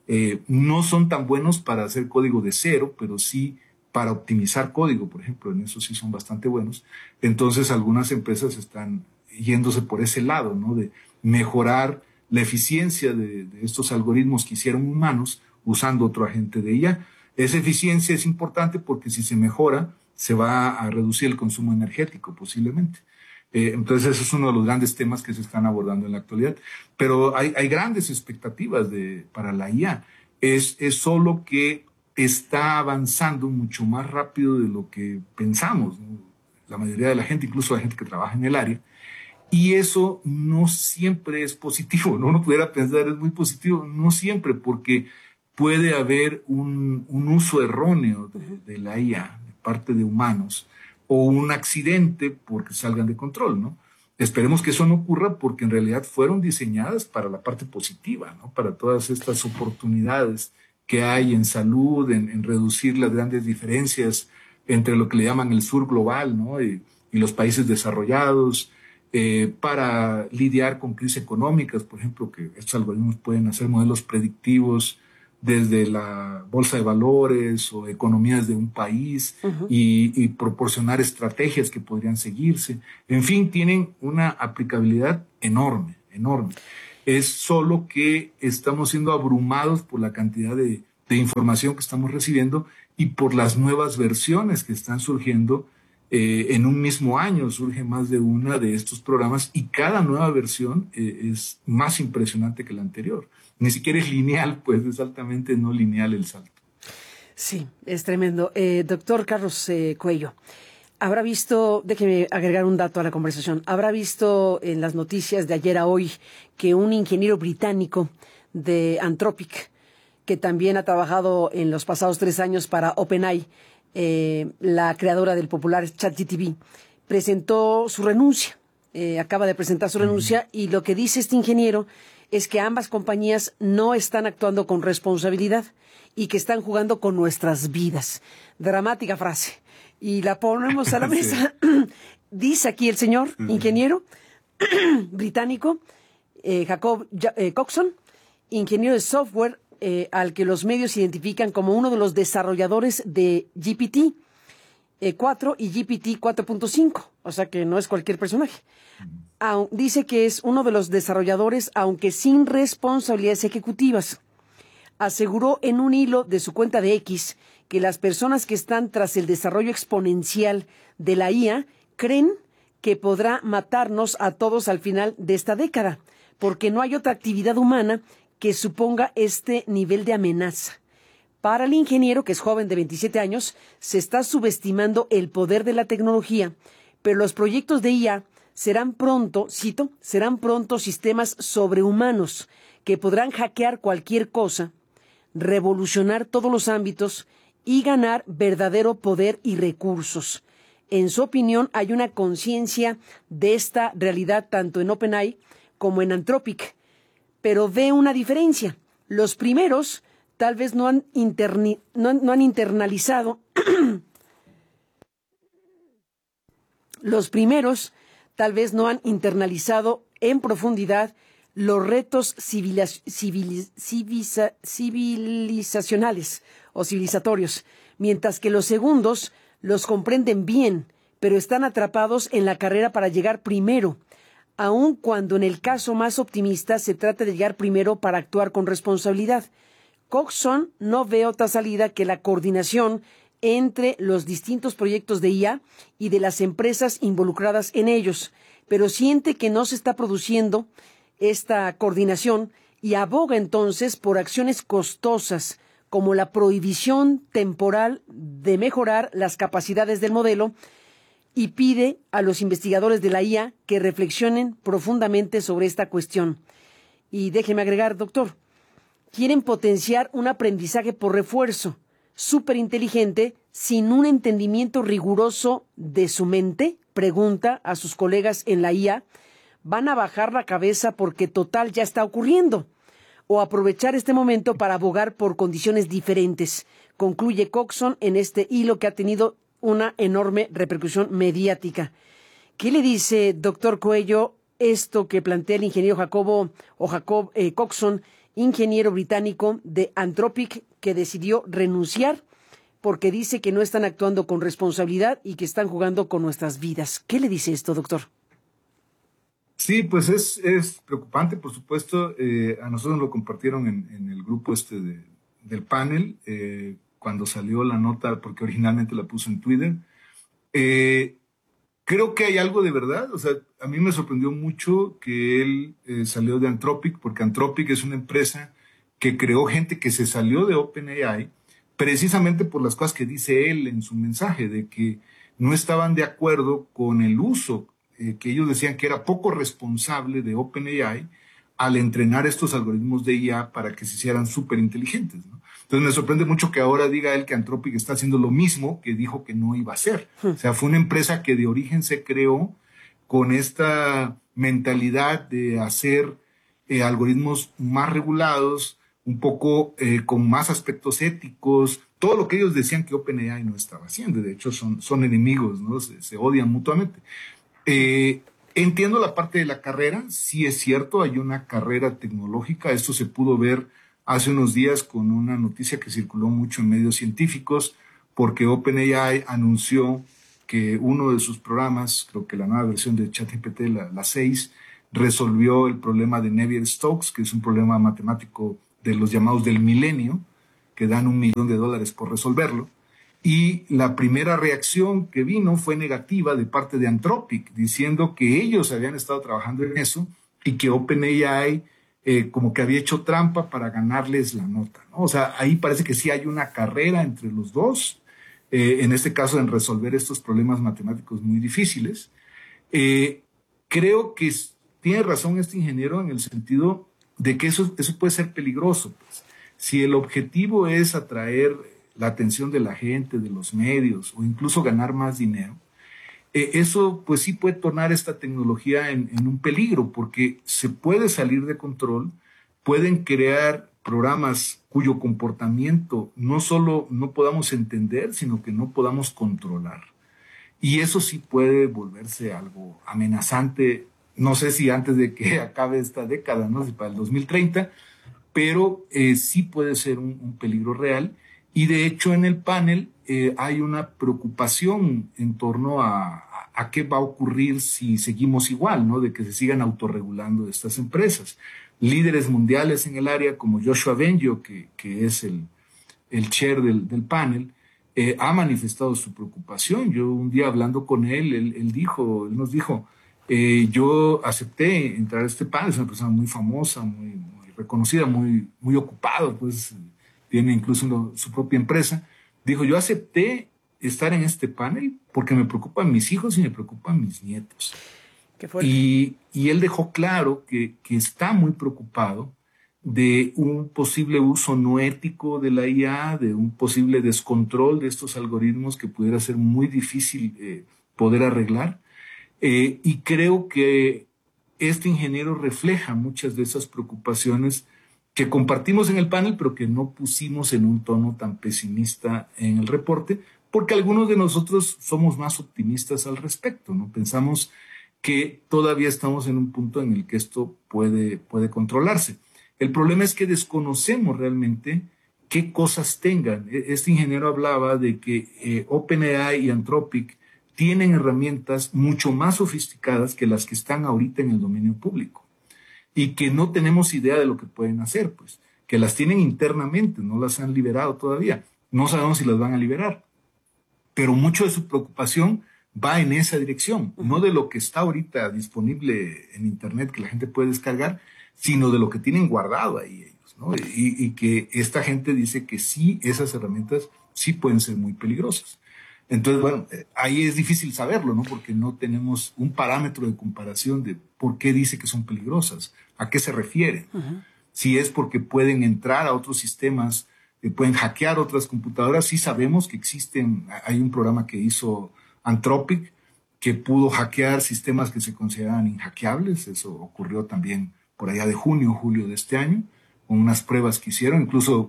I: no son tan buenos para hacer código de cero, pero sí para optimizar código, por ejemplo, en eso sí son bastante buenos. Entonces algunas empresas están yéndose por ese lado, ¿no? De mejorar la eficiencia de estos algoritmos que hicieron humanos usando otro agente de IA. Esa eficiencia es importante porque si se mejora, se va a reducir el consumo energético posiblemente. Entonces ese es uno de los grandes temas que se están abordando en la actualidad. Pero hay grandes expectativas para la IA. Es solo que está avanzando mucho más rápido de lo que pensamos, ¿no? La mayoría de la gente, incluso la gente que trabaja en el área, y eso no siempre es positivo, ¿no? Uno pudiera pensar es muy positivo, no siempre, porque puede haber un uso erróneo de la IA de parte de humanos o un accidente porque salgan de control, ¿no? Esperemos que eso no ocurra porque en realidad fueron diseñadas para la parte positiva, ¿no? Para todas estas oportunidades que hay en salud, en reducir las grandes diferencias entre lo que le llaman el sur global, ¿no? y los países desarrollados, para lidiar con crisis económicas, por ejemplo, que estos algoritmos pueden hacer modelos predictivos desde la bolsa de valores o economías de un país y proporcionar estrategias que podrían seguirse. En fin, tienen una aplicabilidad enorme, enorme. Es solo que estamos siendo abrumados por la cantidad de información que estamos recibiendo y por las nuevas versiones que están surgiendo. En un mismo año surge más de una de estos programas y cada nueva versión es más impresionante que la anterior. Ni siquiera es lineal, pues es altamente no lineal el salto.
H: Sí, es tremendo. Doctor Carlos Cuello, habrá visto, déjeme agregar un dato a la conversación, habrá visto en las noticias de ayer a hoy que un ingeniero británico de Anthropic, que también ha trabajado en los pasados 3 años para OpenAI, la creadora del popular ChatGPT, presentó su renuncia. Acaba de presentar su renuncia y lo que dice este ingeniero es que ambas compañías no están actuando con responsabilidad y que están jugando con nuestras vidas. Dramática frase. Y la ponemos a la mesa. Dice aquí el señor ingeniero británico, Jacob Coxon, ingeniero de software, al que los medios identifican como uno de los desarrolladores de GPT-4 y GPT 4.5, o sea que no es cualquier personaje. Dice que es uno de los desarrolladores, aunque sin responsabilidades ejecutivas. Aseguró en un hilo de su cuenta de X que las personas que están tras el desarrollo exponencial de la IA creen que podrá matarnos a todos al final de esta década, porque no hay otra actividad humana que suponga este nivel de amenaza. Para el ingeniero, que es joven de 27 años, se está subestimando el poder de la tecnología, pero los proyectos de IA serán pronto, cito, serán pronto sistemas sobrehumanos que podrán hackear cualquier cosa, revolucionar todos los ámbitos y ganar verdadero poder y recursos. En su opinión, hay una conciencia de esta realidad tanto en OpenAI como en Anthropic, pero ve una diferencia. Los primeros tal vez no han internalizado los primeros tal vez no han internalizado en profundidad los retos civilizacionales o civilizatorios, mientras que los segundos los comprenden bien, pero están atrapados en la carrera para llegar primero, aun cuando en el caso más optimista se trata de llegar primero para actuar con responsabilidad. Coxon no ve otra salida que la coordinación entre los distintos proyectos de IA y de las empresas involucradas en ellos, pero siente que no se está produciendo esta coordinación y aboga entonces por acciones costosas como la prohibición temporal de mejorar las capacidades del modelo y pide a los investigadores de la IA que reflexionen profundamente sobre esta cuestión. Y déjeme agregar, doctor, quieren potenciar un aprendizaje por refuerzo, súper inteligente, sin un entendimiento riguroso de su mente, pregunta a sus colegas en la IA, van a bajar la cabeza porque total ya está ocurriendo, o aprovechar este momento para abogar por condiciones diferentes, concluye Coxon en este hilo que ha tenido una enorme repercusión mediática. ¿Qué le dice, doctor Cuello, esto que plantea el ingeniero Jacob Coxon, ingeniero británico de Anthropic, que decidió renunciar porque dice que no están actuando con responsabilidad y que están jugando con nuestras vidas? ¿Qué le dice esto, doctor?
I: Sí, pues es preocupante, por supuesto. A nosotros lo compartieron en el grupo del panel cuando salió la nota, porque originalmente la puso en Twitter. Creo que hay algo de verdad. O sea, a mí me sorprendió mucho que él salió de Anthropic, porque Anthropic es una empresa que creó gente que se salió de OpenAI precisamente por las cosas que dice él en su mensaje, de que no estaban de acuerdo con el uso que ellos decían que era poco responsable de OpenAI al entrenar estos algoritmos de IA para que se hicieran súper inteligentes, ¿no? Entonces me sorprende mucho que ahora diga él que Anthropic está haciendo lo mismo que dijo que no iba a hacer. O sea, fue una empresa que de origen se creó con esta mentalidad de hacer algoritmos más regulados, un poco con más aspectos éticos, todo lo que ellos decían que OpenAI no estaba haciendo. De hecho, son enemigos, ¿no? Se odian mutuamente. Entiendo la parte de la carrera, sí es cierto, hay una carrera tecnológica, esto se pudo ver hace unos días con una noticia que circuló mucho en medios científicos, porque OpenAI anunció que uno de sus programas, creo que la nueva versión de ChatGPT, la 6, resolvió el problema de Navier-Stokes, que es un problema matemático de los llamados del milenio, que dan $1 millón por resolverlo. Y la primera reacción que vino fue negativa de parte de Anthropic, diciendo que ellos habían estado trabajando en eso y que OpenAI como que había hecho trampa para ganarles la nota, ¿no? O sea, ahí parece que sí hay una carrera entre los dos, en este caso en resolver estos problemas matemáticos muy difíciles. Creo que tiene razón este ingeniero en el sentido de que eso puede ser peligroso, pues. Si el objetivo es atraer la atención de la gente, de los medios, o incluso ganar más dinero, eso pues sí puede tornar esta tecnología en un peligro, porque se puede salir de control, pueden crear programas cuyo comportamiento no solo no podamos entender, sino que no podamos controlar. Y eso sí puede volverse algo amenazante, no sé si antes de que acabe esta década, no sé, para el 2030, pero sí puede ser un peligro real. Y de hecho en el panel hay una preocupación en torno a qué va a ocurrir si seguimos igual, ¿no? De que se sigan autorregulando estas empresas. Líderes mundiales en el área como Joshua Bengio, que es el chair del panel, ha manifestado su preocupación. Yo un día hablando con él nos dijo, yo acepté entrar a este panel, es una persona muy famosa, muy reconocida, muy ocupado, pues tiene incluso su propia empresa. Dijo, yo acepté estar en este panel porque me preocupan mis hijos y me preocupan mis nietos.
H: Qué fuerte.
I: Y él dejó claro que está muy preocupado de un posible uso no ético de la IA, de un posible descontrol de estos algoritmos que pudiera ser muy difícil poder arreglar. Y creo que este ingeniero refleja muchas de esas preocupaciones que compartimos en el panel, pero que no pusimos en un tono tan pesimista en el reporte, porque algunos de nosotros somos más optimistas al respecto, ¿no? Pensamos que todavía estamos en un punto en el que esto puede controlarse. El problema es que desconocemos realmente qué cosas tengan. Este ingeniero hablaba de que OpenAI y Anthropic tienen herramientas mucho más sofisticadas que las que están ahorita en el dominio público y que no tenemos idea de lo que pueden hacer, pues, que las tienen internamente, no las han liberado todavía, no sabemos si las van a liberar, pero mucho de su preocupación va en esa dirección, no de lo que está ahorita disponible en Internet que la gente puede descargar, sino de lo que tienen guardado ahí ellos, ¿no? Y que esta gente dice que sí, esas herramientas sí pueden ser muy peligrosas. Entonces, bueno, ahí es difícil saberlo, ¿no? Porque no tenemos un parámetro de comparación de por qué dice que son peligrosas, a qué se refieren. Uh-huh. Si es porque pueden entrar a otros sistemas, pueden hackear otras computadoras, sí sabemos que existen. Hay un programa que hizo Anthropic que pudo hackear sistemas que se consideraban inhackeables. Eso ocurrió también por allá de julio de este año, con unas pruebas que hicieron. Incluso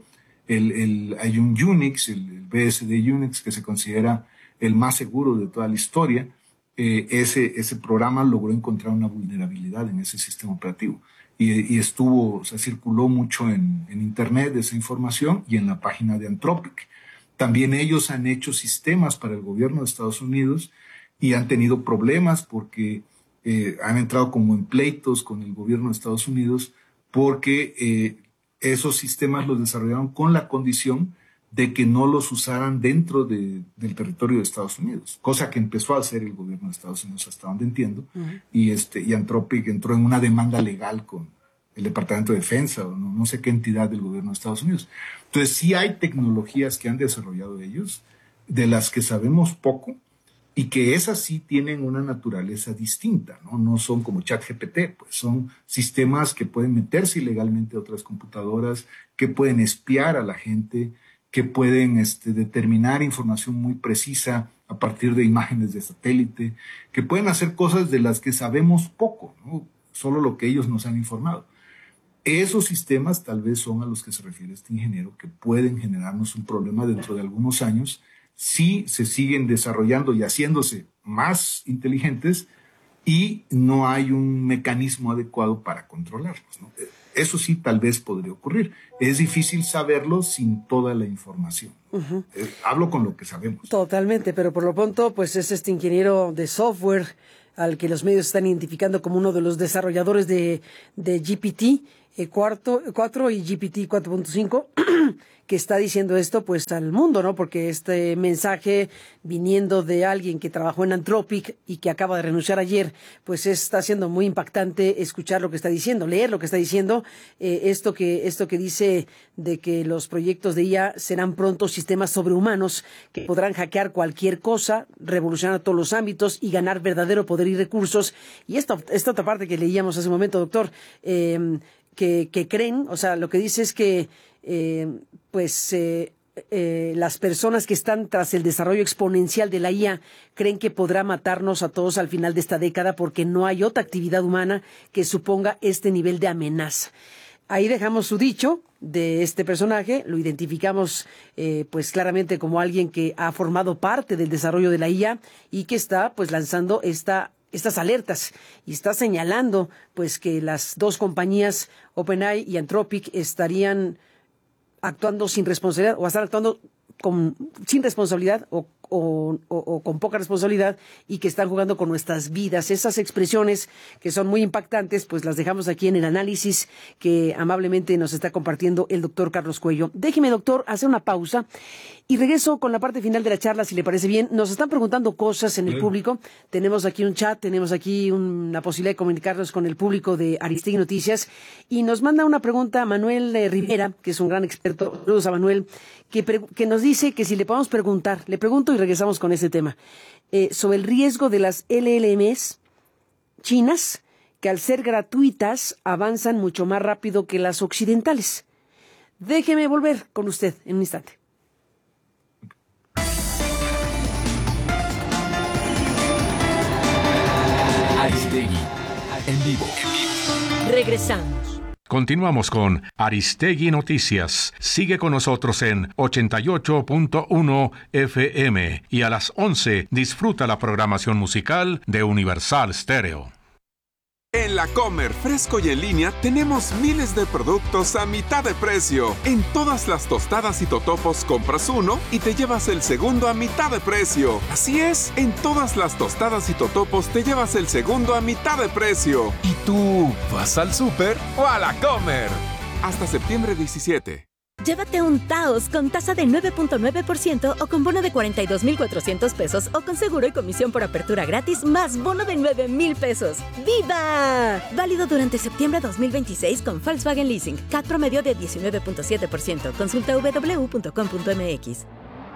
I: hay un Unix, el BSD Unix, que se considera el más seguro de toda la historia. Ese programa logró encontrar una vulnerabilidad en ese sistema operativo y circuló mucho en Internet esa información y en la página de Anthropic. También ellos han hecho sistemas para el gobierno de Estados Unidos y han tenido problemas porque han entrado como en pleitos con el gobierno de Estados Unidos porque esos sistemas los desarrollaron con la condición de que no los usaran dentro del territorio de Estados Unidos, cosa que empezó a hacer el gobierno de Estados Unidos, hasta donde entiendo, uh-huh. y Anthropic entró en una demanda legal con el Departamento de Defensa o no sé qué entidad del gobierno de Estados Unidos. Entonces sí hay tecnologías que han desarrollado ellos, de las que sabemos poco, y que esas sí tienen una naturaleza distinta, ¿no? No son como ChatGPT, pues son sistemas que pueden meterse ilegalmente a otras computadoras, que pueden espiar a la gente, que pueden determinar información muy precisa a partir de imágenes de satélite, que pueden hacer cosas de las que sabemos poco, ¿no? Solo lo que ellos nos han informado. Esos sistemas tal vez son a los que se refiere este ingeniero, que pueden generarnos un problema dentro de algunos años si se siguen desarrollando y haciéndose más inteligentes y no hay un mecanismo adecuado para controlarlos, ¿no? Eso sí, tal vez podría ocurrir. Es difícil saberlo sin toda la información. Uh-huh. Hablo con lo que sabemos.
H: Totalmente, pero por lo pronto, pues es este ingeniero de software al que los medios están identificando como uno de los desarrolladores de GPT 4 y GPT 4.5, que está diciendo esto pues al mundo, ¿no? Porque este mensaje viniendo de alguien que trabajó en Anthropic y que acaba de renunciar ayer, pues está siendo muy impactante escuchar lo que está diciendo, leer lo que está diciendo, esto que dice de que los proyectos de IA serán pronto sistemas sobrehumanos que podrán hackear cualquier cosa, revolucionar todos los ámbitos y ganar verdadero poder y recursos. Y esta otra parte que leíamos hace un momento, doctor, que creen, o sea, lo que dice es que las personas que están tras el desarrollo exponencial de la IA creen que podrá matarnos a todos al final de esta década porque no hay otra actividad humana que suponga este nivel de amenaza. Ahí dejamos su dicho de este personaje, lo identificamos pues claramente como alguien que ha formado parte del desarrollo de la IA y que está pues lanzando estas alertas y está señalando pues que las dos compañías OpenAI y Anthropic estarían actuando sin responsabilidad o están actuando sin responsabilidad o con poca responsabilidad y que están jugando con nuestras vidas. Esas expresiones que son muy impactantes, pues las dejamos aquí en el análisis que amablemente nos está compartiendo el doctor Carlos Cuello. Déjeme, doctor, hacer una pausa y regreso con la parte final de la charla, si le parece bien. Nos están preguntando cosas en el público. Tenemos aquí un chat, tenemos aquí una posibilidad de comunicarnos con el público de Aristegui Noticias y nos manda una pregunta Manuel Rivera, que es un gran experto. Saludos a Manuel, que nos dice que si le podemos preguntar, le pregunto y regresamos con ese tema, sobre el riesgo de las LLMs chinas, que al ser gratuitas avanzan mucho más rápido que las occidentales. Déjeme volver con usted en un instante.
C: Aristegui, en vivo.
D: Regresamos.
B: Continuamos con Aristegui Noticias. Sigue con nosotros en 88.1 FM y a las 11 disfruta la programación musical de Universal Stereo.
J: En La Comer, fresco y en línea, tenemos miles de productos a mitad de precio. En todas las tostadas y totopos compras uno y te llevas el segundo a mitad de precio. Así es, en todas las tostadas y totopos te llevas el segundo a mitad de precio.
C: ¿Y tú vas al súper o a La Comer?
J: Hasta septiembre 17.
K: Llévate un Taos con tasa de 9.9% o con bono de 42,400 pesos o con seguro y comisión por apertura gratis más bono de 9,000 pesos. ¡Viva! Válido durante septiembre 2026 con Volkswagen Leasing. CAT promedio de 19.7%. Consulta www.com.mx.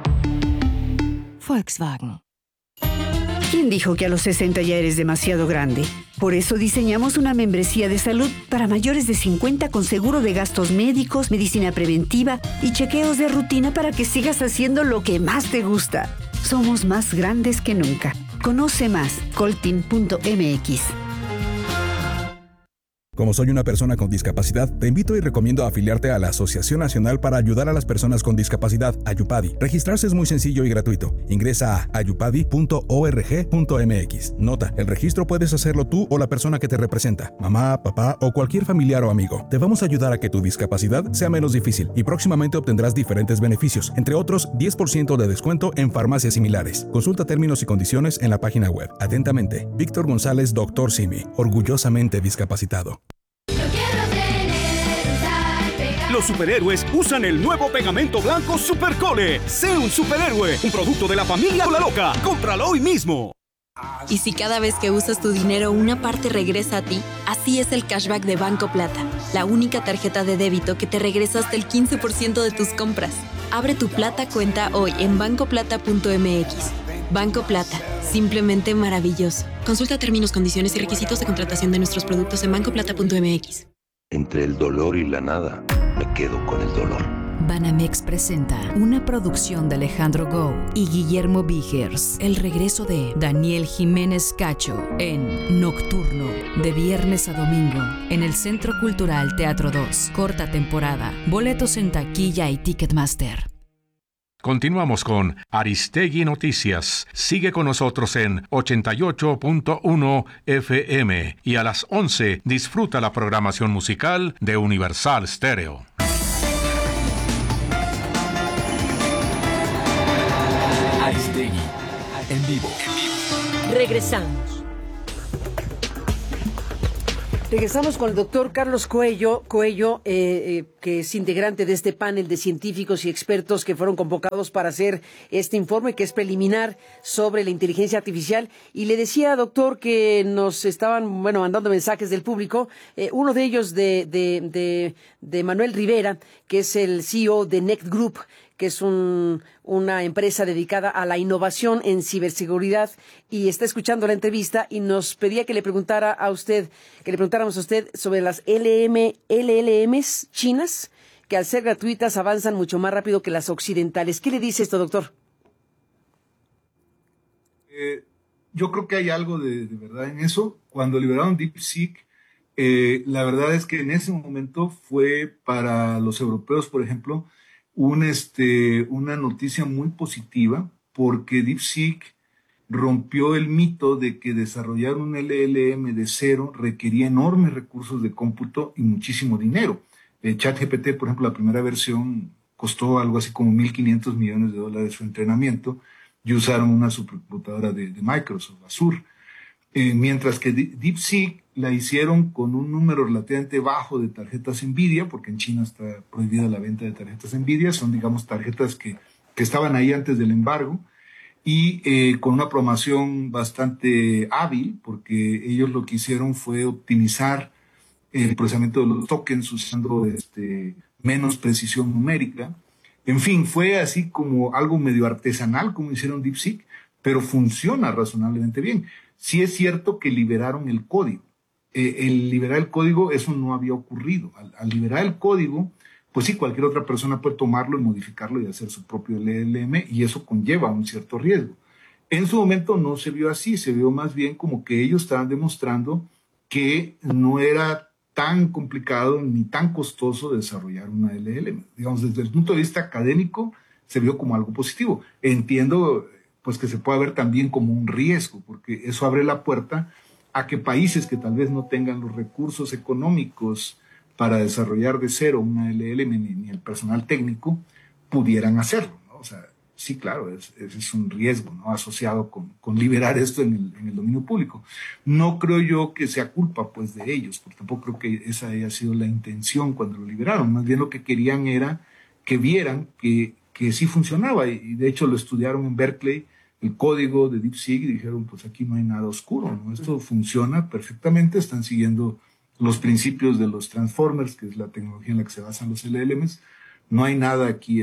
L: Volkswagen. ¿Quién dijo que a los 60 ya eres demasiado grande? Por eso diseñamos una membresía de salud para mayores de 50 con seguro de gastos médicos, medicina preventiva y chequeos de rutina para que sigas haciendo lo que más te gusta. Somos más grandes que nunca. Conoce más, coltin.mx.
M: Como soy una persona con discapacidad, te invito y recomiendo afiliarte a la Asociación Nacional para Ayudar a las Personas con Discapacidad, Ayupadi. Registrarse es muy sencillo y gratuito. Ingresa a ayupadi.org.mx. Nota, el registro puedes hacerlo tú o la persona que te representa, mamá, papá o cualquier familiar o amigo. Te vamos a ayudar a que tu discapacidad sea menos difícil y próximamente obtendrás diferentes beneficios, entre otros 10% de descuento en farmacias similares. Consulta términos y condiciones en la página web. Atentamente, Víctor González, Dr. Simi, orgullosamente discapacitado.
N: Los superhéroes usan el nuevo pegamento blanco Supercole. Sé un superhéroe, un producto de la familia La Loca. ¡Cómpralo hoy mismo!
O: Y si cada vez que usas tu dinero una parte regresa a ti, así es el cashback de Banco Plata, la única tarjeta de débito que te regresa hasta el 15% de tus compras. Abre tu Plata cuenta hoy en bancoplata.mx. Banco Plata, simplemente maravilloso. Consulta términos, condiciones y requisitos de contratación de nuestros productos en bancoplata.mx.
P: Entre el dolor y la nada, me quedo con el dolor.
Q: Banamex presenta una producción de Alejandro Gou y Guillermo Vigers. El regreso de Daniel Jiménez Cacho en Nocturno, de viernes a domingo, en el Centro Cultural Teatro 2. Corta temporada. Boletos en taquilla y Ticketmaster.
B: Continuamos con Aristegui Noticias. Sigue con nosotros en 88.1 FM y a las 11 disfruta la programación musical de Universal Stereo.
C: Aristegui, en vivo.
D: Regresamos.
H: Regresamos con el doctor Carlos Coello, que es integrante de este panel de científicos y expertos que fueron convocados para hacer este informe, que es preliminar sobre la inteligencia artificial. Y le decía, doctor, que nos estaban, mandando mensajes del público. Uno de ellos de Manuel Rivera, que es el CEO de Next Group, que es una empresa dedicada a la innovación en ciberseguridad, y está escuchando la entrevista y nos pedía que le preguntáramos a usted sobre las LLMs chinas, que al ser gratuitas avanzan mucho más rápido que las occidentales. ¿Qué le dice esto, doctor?
I: Yo creo que hay algo de verdad en eso. Cuando liberaron DeepSeek, la verdad es que en ese momento fue para los europeos, por ejemplo, una noticia muy positiva, porque DeepSeek rompió el mito de que desarrollar un LLM de cero requería enormes recursos de cómputo y muchísimo dinero. ChatGPT, por ejemplo, la primera versión costó algo así como $1.500 millones su entrenamiento, y usaron una supercomputadora de Microsoft, Azure. Mientras que DeepSeek la hicieron con un número relativamente bajo de tarjetas NVIDIA, porque en China está prohibida la venta de tarjetas NVIDIA, son, digamos, tarjetas que estaban ahí antes del embargo, y con una programación bastante hábil, porque ellos lo que hicieron fue optimizar el procesamiento de los tokens usando menos precisión numérica. En fin, fue así como algo medio artesanal, como hicieron DeepSeek, pero funciona razonablemente bien. Sí es cierto que liberaron el código. El liberar el código, eso no había ocurrido. Al liberar el código, pues sí, cualquier otra persona puede tomarlo y modificarlo y hacer su propio LLM, y eso conlleva un cierto riesgo. En su momento no se vio así, se vio más bien como que ellos estaban demostrando que no era tan complicado ni tan costoso desarrollar una LLM. Digamos, desde el punto de vista académico, se vio como algo positivo. Entiendo pues que se puede ver también como un riesgo, porque eso abre la puerta a que países que tal vez no tengan los recursos económicos para desarrollar de cero una LLM ni el personal técnico pudieran hacerlo, ¿no? O sea, sí, claro, ese es un riesgo, ¿no?, asociado con liberar esto en el dominio público. No creo yo que sea culpa, pues, de ellos, porque tampoco creo que esa haya sido la intención cuando lo liberaron. Más bien lo que querían era que vieran que sí funcionaba, y de hecho lo estudiaron en Berkeley, el código de DeepSeek, y dijeron, pues aquí no hay nada oscuro, ¿no? Esto funciona perfectamente, están siguiendo los principios de los transformers, que es la tecnología en la que se basan los LLMs. No hay nada aquí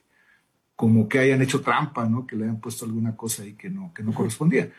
I: como que hayan hecho trampa, ¿no?, que le hayan puesto alguna cosa ahí que no correspondía.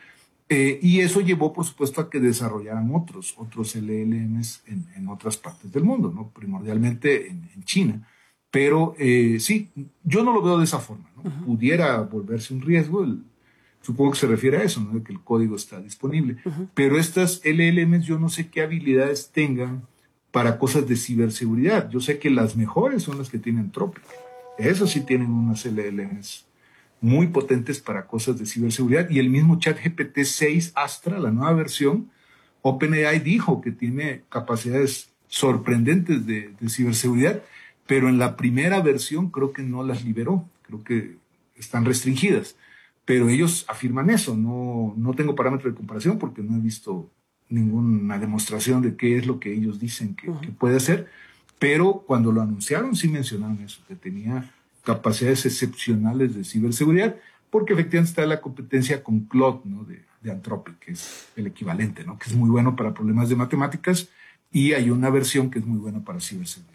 I: Y eso llevó, por supuesto, a que desarrollaran otros LLMs en otras partes del mundo, ¿no?, primordialmente en China. Pero sí, yo no lo veo de esa forma, ¿no? Pudiera volverse un riesgo, supongo que se refiere a eso, ¿no?, de que el código está disponible. Pero estas LLMs yo no sé qué habilidades tengan para cosas de ciberseguridad. Yo sé que las mejores son las que tienen Anthropic. Eso sí tienen unas LLMs muy potentes para cosas de ciberseguridad. Y el mismo ChatGPT 6 Astra, la nueva versión, OpenAI dijo que tiene capacidades sorprendentes de ciberseguridad, pero en la primera versión creo que no las liberó. Creo que están restringidas. Pero ellos afirman eso. No tengo parámetro de comparación porque no he visto ninguna demostración de qué es lo que ellos dicen que puede hacer. Pero cuando lo anunciaron sí mencionaron eso, que tenía capacidades excepcionales de ciberseguridad, porque efectivamente está la competencia con Claude, ¿no?, de Anthropic, que es el equivalente, ¿no?, que es muy bueno para problemas de matemáticas, y hay una versión que es muy buena para ciberseguridad.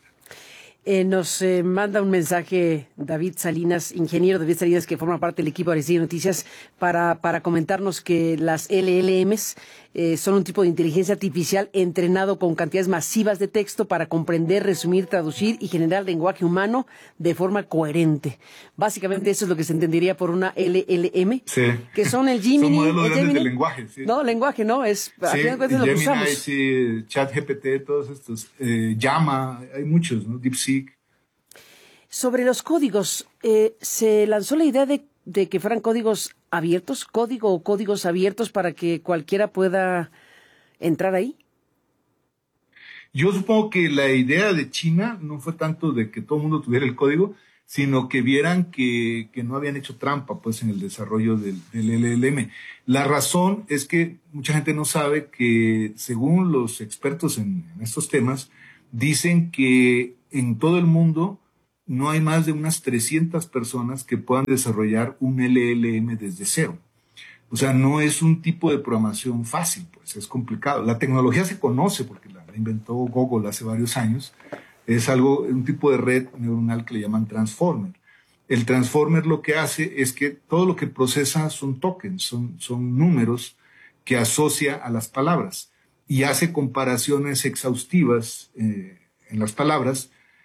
H: Nos manda un mensaje David Salinas, ingeniero David Salinas, que forma parte del equipo de Aristegui Noticias, para comentarnos que las LLMs son un tipo de inteligencia artificial entrenado con cantidades masivas de texto para comprender, resumir, traducir y generar lenguaje humano de forma coherente. Básicamente eso es lo que se entendería por una LLM, sí, que son el Gemini.
I: Son modelos grandes de lenguaje, sí.
H: No, lenguaje, ¿no? Es, a final de cuentas, lo que usamos.
I: Sí, ChatGPT, todos estos, Llama, hay muchos, ¿no? DeepSeek.
H: Sobre los códigos, se lanzó la idea de que fueran códigos abiertos, código o códigos abiertos para que cualquiera pueda entrar ahí.
I: Yo supongo que la idea de China no fue tanto de que todo el mundo tuviera el código, sino que vieran que no habían hecho trampa pues en el desarrollo del LLM. La razón es que mucha gente no sabe que, según los expertos en estos temas, dicen que en todo el mundo no hay más de unas 300 personas que puedan desarrollar un LLM desde cero. O sea, no es un tipo de programación fácil, pues es complicado. La tecnología se conoce porque la inventó Google hace varios años. Es un tipo de red neuronal que le llaman transformer. El transformer lo que hace es que todo lo que procesa son tokens, son números que asocia a las palabras y hace comparaciones exhaustivas en las palabras